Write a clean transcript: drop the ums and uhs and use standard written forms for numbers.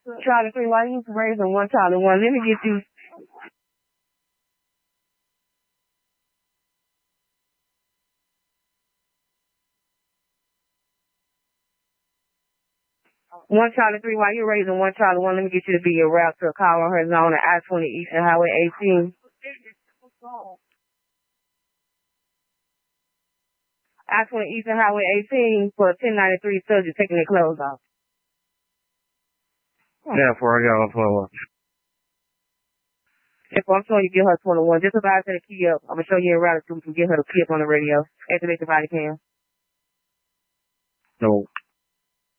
Charlie 3, why you raising one Charlie 1? Let me get you. One Charlie 3, why you raising one Charlie 1? Let me get you to be a route to a call on her zone at I-20 Eastern Highway 18. I-20 Eastern Highway 18 for 1093 subject taking their clothes off. Yeah, before I got on 21. If I'm showing you, get her 21. Just about to the key up. I'm going to show you a route so we can get her the key up on the radio. Activate the body cam. No.